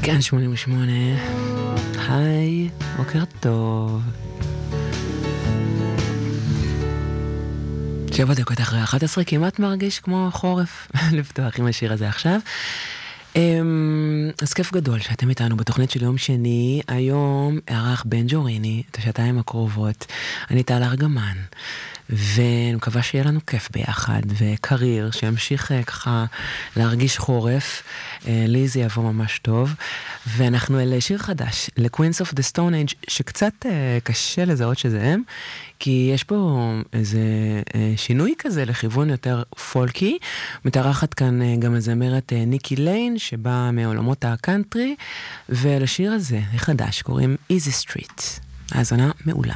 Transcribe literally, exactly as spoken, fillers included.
כן, שמונים ושמונה. היי, בוקר טוב. שבע דקות אחרי אחת עשרה, כמעט מרגיש כמו חורף לפתוח עם השיר הזה עכשיו. אז כיף גדול שאתם איתנו בתוכנית של יום שני. היום ערך בן ג'וריני את השעתיים הקרובות. אני טל ארגמן, ואני מקווה שיהיה לנו כיף ביחד, וקריר שימשיך ככה להרגיש חורף. לי זה יבוא ממש טוב. ואנחנו אל שיר חדש, ל-Queens of the Stone Age, שקצת קשה לזהות שזה הם, כי יש פה איזה שינוי כזה לכיוון יותר פולקי. מתארחת כאן גם הזמרת ניקי ליין, שבאה מעולמות הקאנטרי, ולשיר הזה, החדש, קוראים Easy Street. האזנה מעולה.